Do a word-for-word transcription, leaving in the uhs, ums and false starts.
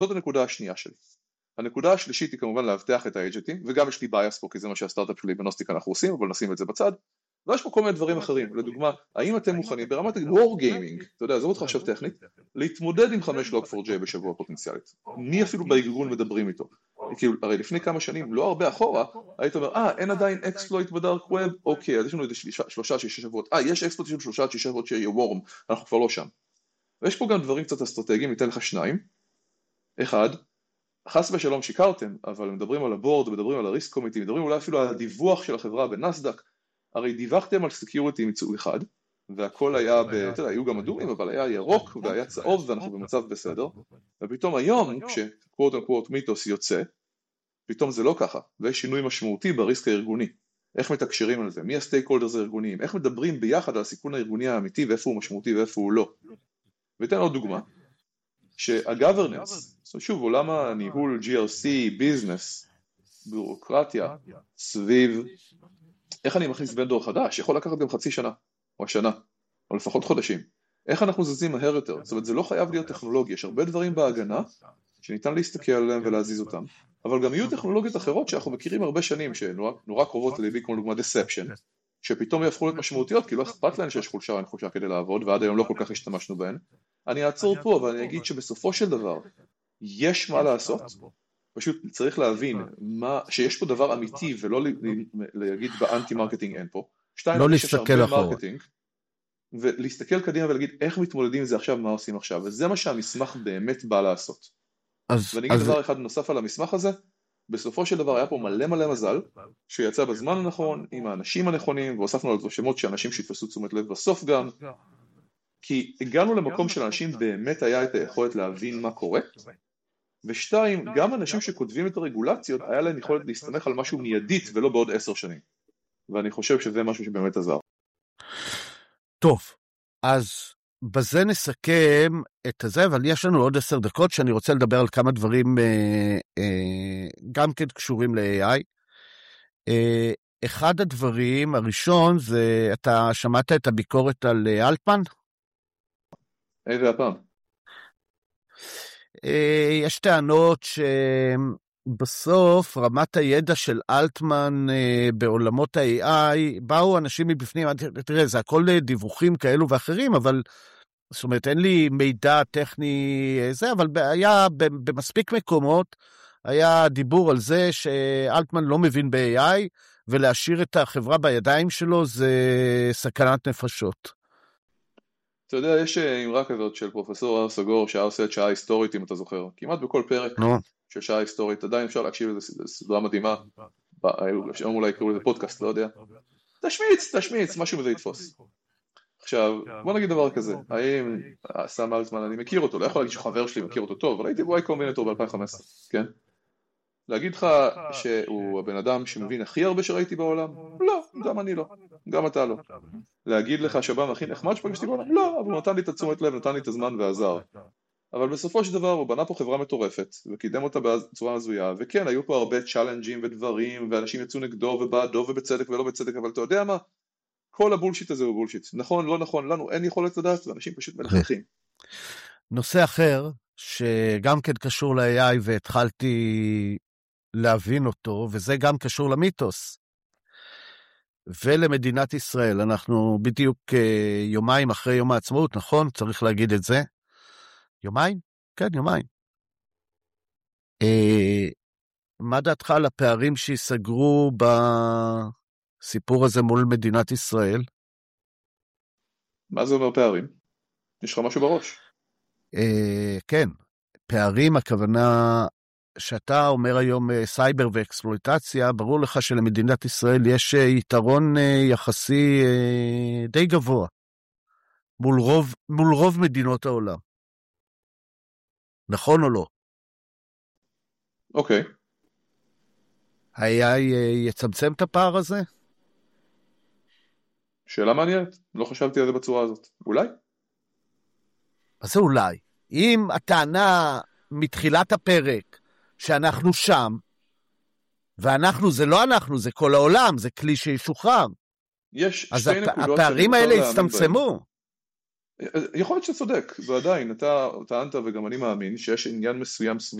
זאת הנקודה השנייה שלי. הנקודה השלישית היא כמובן להבטח את האג'נטים, וגם יש לי בייס פה, כי זה מה שהסטארט-אפ שלי בנוסטיק אנחנו עושים, אבל נשים את זה בצד. ויש פה כל מיני דברים אחרים, לדוגמה, האם אתם מוכנים ברמת Wargaming, אתה יודע, עזוב אותך עכשיו טכנית, להתמודד עם חמש לוג פור ג'יי בשבוע פוטנציאלית. מי אפילו בארגון מדברים איתו? כאילו, הרי לפני כמה שנים, לא הרבה אחורה, היית אומר, אה, אין עדיין אקספלויט בדארק ווב, אוקיי, אז יש לנו איזה שלושה, שישה שבועות, אה, יש אקספלויט של שלושה, שישה שבועות שיהיה וורם, אנחנו כבר לא שם. ויש פה גם דברים קצת אסטרטגיים, ניתן לך שניים. אחד, חס ושלום שיקרתם, אבל מדברים על הבורד, מדברים על הריסק קומיטי, מדברים אולי אפילו על הדיווח של החברה בנסדק, הרי דיווחתם על סקיוריטי מצוא אחד, והכל היה, אתה יודע, היו גם אדומים, אבל היה ירוק והיה צהוב ואנחנו במצב בסדר, ופתאום היום, כשקוואט אנקוואט מיתוס יוצא, פתאום זה לא ככה, ויש שינוי משמעותי בריסק הארגוני. איך מתקשרים על זה? מי הסטייק הולדרס הארגוניים? איך מדברים ביחד על הסיכון הארגוני האמיתי ואיפה הוא משמעותי ואיפה הוא לא? ויתן עוד דוגמה, שהגוורננס, שוב, עולם הניהול ג'י אר סי, ביזנס, בירוקרטיה, סביב, איך אני מכניס ונדור חדש? יכול לקחת גם חצי שנה, או שנה, או לפחות חודשים. איך אנחנו זזים מהר יותר? זאת אומרת, זה לא חייב להיות טכנולוגיה, יש הרבה דברים בהגנה, שניתן להסתכל עליהם ולהזיז אותם, אבל גם יהיו טכנולוגיות אחרות שאנחנו מכירים הרבה שנים, שנורא קרובות לליבי, כמו דוגמה דספשן, שפתאום יהפכו להיות משמעותיות, כי לא אכפת להן שיש חולשה או אין חולשה כדי לעבוד, ועד היום לא כל כך השתמשנו בהן. אני אעצור פה, אבל אני אגיד שבסופו של דבר, יש מה לעשות, פשוט צריך להבין מה, שיש פה דבר אמיתי, ולא להגיד באנטי מרקטינג אין פה. שתיים, לא להסתכל אחורה. ולהסתכל קדימה ולהגיד איך מתמודדים עם זה עכשיו, מה עושים עכשיו, וזה מה שהמסמך באמת בא לעשות. אז, ואני אגיד אז... דבר אחד נוסף על המסמך הזה, בסופו של דבר היה פה מלא מלא מזל, שיצא בזמן הנכון, עם האנשים הנכונים, והוספנו על זה שמות שאנשים שיתפסו תשומת לב בסוף גם, כי הגענו למקום של אנשים באמת היה את היכולת להבין מה קורה, ושתיים, גם אנשים שכותבים את הרגולציות, היה להם יכולת להסתמך על משהו מיידית ולא בעוד עשר שנים. ואני חושב שזה משהו שבאמת עזר. טוב, אז בזה נסכם את זה, אבל יש לנו עוד עשר דקות שאני רוצה לדבר על כמה דברים אה, אה, גם כן קשורים ל-איי איי. אה, אחד הדברים הראשון זה, אתה שמעת את הביקורת על אלטמן? איזה הפעם? אה, יש טענות שבסוף רמת הידע של אלטמן אה, בעולמות ה-איי איי, באו אנשים מבפנים, תראה, זה הכל דיווחים כאלו ואחרים, אבל זאת אומרת, אין לי מידע טכני זה, אבל היה במספיק מקומות, היה דיבור על זה שאלטמן לא מבין ב-איי איי, ולהשאיר את החברה בידיים שלו זה סכנת נפשות. אתה יודע, יש אמרה כזאת של פרופסור הר סגור, שהיה עושה את שעה היסטורית, אם אתה זוכר, כמעט בכל פרק no. של שעה היסטורית, עדיין אפשר להקשיב לזה, סדרה מדהימה, אפשר אולי לקראו לזה פודקאסט, לא יודע. תשמיץ, תשמיץ, משהו מזה יתפוס. עכשיו, בוא נגיד דבר כזה, האם סם אלטמן, אני מכיר אותו, לא יכול להגיד שחבר שלי מכיר אותו טוב, אבל הייתי בו אייקו מינטור ב-אלפיים וחמש עשרה, כן? להגיד לך שהוא הבן אדם שמבין הכי הרבה שראיתי בעולם? לא, גם אני לא, גם אתה לא. להגיד לך שבא הכי נחמד שפגשתי בעולם? לא, אבל הוא נתן לי את התשומת לב, נתן לי את הזמן ועזר. אבל בסופו של דבר הוא בנה פה חברה מטורפת, וקידם אותה בצורה הזויה, וכן, היו פה הרבה צ'אלנג'ים ודברים, ואנשים יצאו נגדו ובעדו ובצדק ולא בצדק, אבל אתה יודע מה? כל הבולשיט הזה הוא בולשיט. נכון, לא נכון, לנו אין יכולת לדעת, ואנשים פשוט מנחכים. נושא אחר, שגם כן קשור ל-איי איי, והתחלתי להבין אותו, וזה גם קשור למיתוס, ולמדינת ישראל. אנחנו בדיוק יומיים אחרי יום העצמאות, נכון? צריך להגיד את זה. יומיים? כן, יומיים. מה דעתך על הפערים שיסגרו ב... סיפור הזה מול מדינת ישראל? מה זה אומר פערים? יש לך משהו בראש? אה, כן, פערים, הכוונה שאתה אומר היום סייבר ואקספלויטציה, ברור לך שלמדינת ישראל יש יתרון יחסי די גבוה, מול רוב, מול רוב מדינות העולם. נכון או לא? אוקיי. ה-איי איי יצמצם את הפער הזה? שאלה מעניינת, לא חשבתי על זה בצורה הזאת. אולי? אז זה אולי. אם הטענה מתחילת הפרק שאנחנו שם, ואנחנו זה לא אנחנו, זה כל העולם, זה כלי שישוחרר. יש אז שתי הפ... נקודות הפערים האלה הצטמצמו. יכול להיות שאתה צודק, ועדיין אתה טענת וגם אני מאמין שיש עניין מסוים סביב